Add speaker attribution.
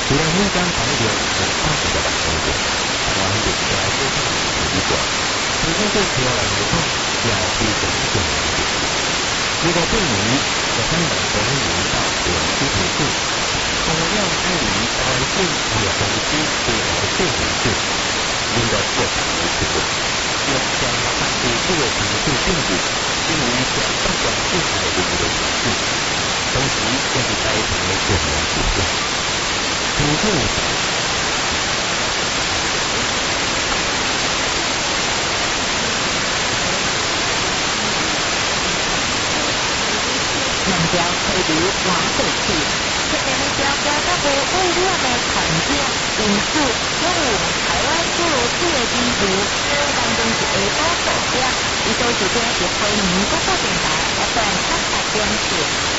Speaker 1: 除了民间材料和化学的工作，台湾就是来做这个一个，其实对台湾来讲，也非常重要的。如果对于有香港国民领导的支持度，同样对于台湾政府的公司对我的支持度，应该非常的支持。要将反对这个城市政府，因为想上广政府的这个城市，同时也是在成为重要事项。主政能将推流往过去，这边交加各部污染的环境因素，因为台湾诸如此的因素，当中是下多数者，伊都是这是回民各个电台FM 100.4。